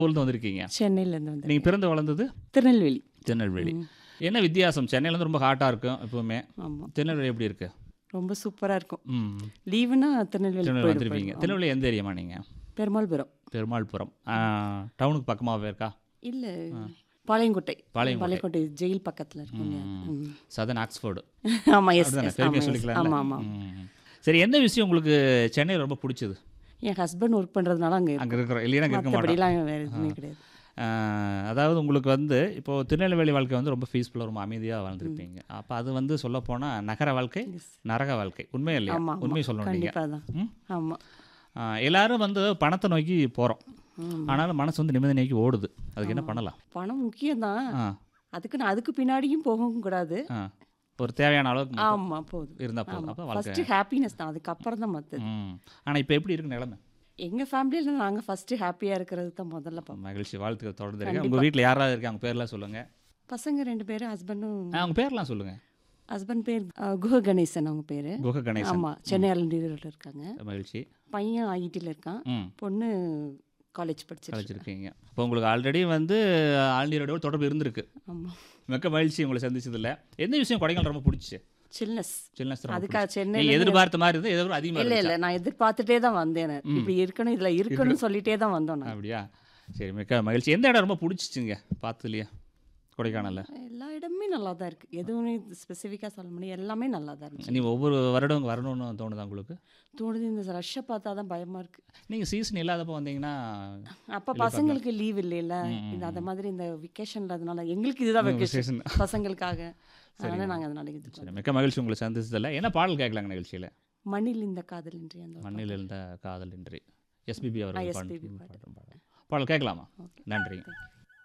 ஊர்லேருந்து வந்திருக்கீங்க. சென்னையிலேருந்து வந்து நீங்கள் பிறந்து வளர்ந்தது திருநெல்வேலி. திருநெல்வேலி. என்ன வித்தியாசம்? சென்னையில் வந்து ரொம்ப ஹாட்டாக இருக்கும் எப்பவுமே. ஆமாம், திருநெல்வேலி எப்படி இருக்கு? ரொம்ப சூப்பராக இருக்கும். ம். லீவுனா திருநெல்வேலி திருநெல்வேலி போயிடுவோம். வந்திருப்பீங்க. திருநெல்வேலி எந்த ஏரியாமா நீங்கள்? பெருமாள்புரம் பெருமாள்புரம். டவுனுக்கு பக்கமாகவே இருக்கா? இல்லை, பாளையங்கோட்டை. பாளையங்கோட்டை. பாளையங்கோட்டை ஜெயில் பக்கத்தில் இருக்கும். சதன் ஆக்ஸ்ஃபோர்டு. ஆமாம், எஸ் அப்படிதானே? எஸ், பெருமையாக ஆமாம் சொல்லிக்கலாம். ஆமாம் ஆமாம். சரி, என்ன விஷயம் உங்களுக்கு சென்னையில் ரொம்ப பிடிச்சது? என் ஹஸ்பண்ட் ஒர்க் பண்ணுறதுனால அங்கே அங்கே இருக்கிறோம் இல்லையா? அங்கே இருக்க மாட்டோம். மற்றபடிலாம் வேறு எதுவுமே கிடையாது. அதாவது உங்களுக்கு வந்து இப்போது திருநெல்வேலி வாழ்க்கை வந்து ரொம்ப பீஸ்ஃபுல்லாக ரொம்ப அமைதியாக வாழ்ந்துருப்பீங்க. அப்போ அது வந்து சொல்லப்போனால் நகர வாழ்க்கை, நரக வாழ்க்கை. உண்மை இல்லையா? ஆமாம் உண்மை சொல்லணும் நீங்கள். கண்டிப்பாக தான். ஆமாம், எல்லாரும் வந்து பணத்தை நோக்கி போகிறோம், ஆனாலும் மனசு வந்து நிம்மதி நோக்கி ஓடுது. அதுக்கு என்ன பண்ணலாம்? பணம் முக்கியம்தான். ஆ அதுக்கு பின்னாடியும் போகவும் கூடாது. ஆ ஒரு தேவையான அளவுக்கு ஆமாம், போதும். இருந்தால் போதும். அப்போ வாழ்க்கை. ஃபஸ்ட்டு ஹாப்பினஸ் தான், அதுக்கப்புறம் தான் மற்றது. ஆனால் இப்போ எப்படி இருக்கு நிலைமை? எங்கள் ஃபேமிலியில் நாங்கள் ஃபஸ்ட்டு ஹாப்பியாக இருக்கிறது தான் முதல்ல பார்ப்போம். மகிழ்ச்சி, வாழ்த்துக்கள் தொடர்ந்து இருக்கு. உங்கள் வீட்டில் யாராவது இருக்காங்க? அவங்க பேர்லாம் சொல்லுங்கள். பசங்க 2 பேர், ஹஸ்பண்டும். அவங்க பேர்லாம் சொல்லுங்கள். ஹஸ்பண்ட் பேர் குஹ கணேசன், அவங்க பேர். குஹ கணேசன். ஆமாம், சென்னை அலண்டியில் இருக்காங்க. மகிழ்ச்சி. பையன் ஐடியில் இருக்கான், பொண்ணு காலேஜ் படிச்சிருக்கீங்க. இப்போ உங்களுக்கு ஆல்ரெடி வந்து ஆழ்நீரோட தொடர்பு இருந்திருக்கு. ஆமாம், மிக்க மகிழ்ச்சி உங்களை சந்திச்சதில்ல. எந்த விஷயம் கொடைக்கானல் ரொம்ப பிடிச்சி? சில்னஸ். சில்னஸ். அதுக்காக சென்னை எதிர்பார்த்த மாதிரி இருந்தால் எதிர்பார்த்து அதிகமாக இல்லை இல்லை, நான் எதிர்பார்த்துட்டே தான் வந்தேன். இப்படி இருக்கணும், இதில் இருக்கணும்னு சொல்லிட்டே தான் வந்தோம் நான். அப்படியா? சரி, மிக்க மகிழ்ச்சி. எந்த இடம் ரொம்ப பிடிச்சிச்சிங்க பார்த்ததுலையா கொடைக்கானலில்? எல்லா இடமே நல்லா தான் இருக்குது, எதுவுமே ஸ்பெசிஃபிக்காக சொல்ல முடியும், எல்லாமே நல்லா தான் இருந்துச்சு. நீ ஒவ்வொரு வருடம் வரணும்னு தோணுதா உங்களுக்கு? தோணுது, இந்த ரஷ்ஷை பார்த்தா தான் பயமாக இருக்குது. நீங்கள் சீசன் இல்லாதப்போ வந்தீங்கன்னா அப்போ பசங்களுக்கு லீவ் இல்லைல்ல, இந்த அந்த மாதிரி இந்த வெக்கேஷனில், அதனால எங்களுக்கு இதுதான் வெக்கேஷன் பசங்களுக்காக. அதனால் நாங்கள் அதனால இது. சரி, மிக்க மகிழ்ச்சி உங்களை சந்திச்சதில்ல. என்ன பாடல் கேட்கலாங்க நிகழ்ச்சியில்? மண்ணில் இந்த காதலின்றி. அந்த மண்ணில் இருந்த காதலின்றி எஸ்பிபி அவர்கள் SPB பாடல் கேட்கலாமா? நன்றி.